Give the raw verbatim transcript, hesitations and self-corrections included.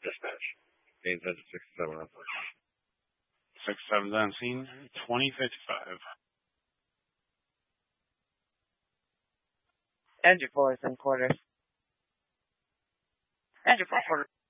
Dispatch. Main engine six seven on foot. six seven's on scene. twenty fifty-five. Engine four is in quarters. Engine four quarters.